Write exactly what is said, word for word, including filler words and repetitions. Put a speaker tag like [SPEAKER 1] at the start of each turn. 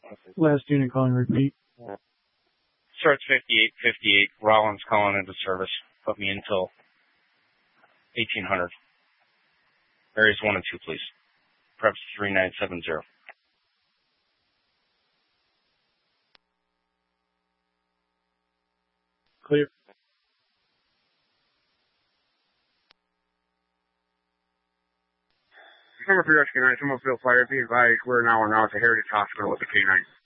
[SPEAKER 1] Last unit calling, repeat.
[SPEAKER 2] Starts fifty-eight fifty-eight. Rollins calling into service. Put me until eighteen hundred. Areas one and two, please. Preps three nine seven zero.
[SPEAKER 1] Clear.
[SPEAKER 3] Number three, Rescue nine, Somerville Fire, be advised, we're now on route to Heritage Hospital with the K nine.